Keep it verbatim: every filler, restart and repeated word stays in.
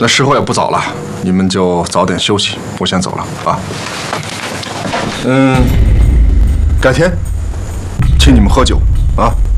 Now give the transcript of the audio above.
那时候也不早了，你们就早点休息，我先走了啊。嗯，改天请你们喝酒啊。